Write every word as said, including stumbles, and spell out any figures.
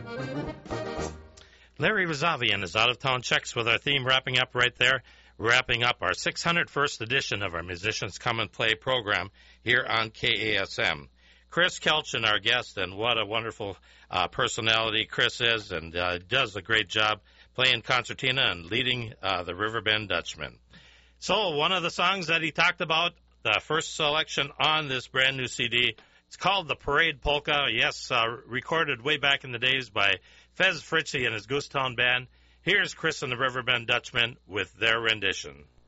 Larry Rosavian is out of town checks with our theme wrapping up right there, wrapping up our six hundred first edition of our Musicians Come and Play program here on K A S M. Chris Kelchin, our guest, and what a wonderful uh, personality Chris is, and uh, does a great job playing concertina and leading uh, the Riverbend Dutchman. So one of the songs that he talked about, the first selection on this brand new C D, it's called The Parade Polka. Yes, uh, recorded way back in the days by Fez Fritzie and his Goosetown Band. Here's Chris and the Riverbend Dutchman with their rendition.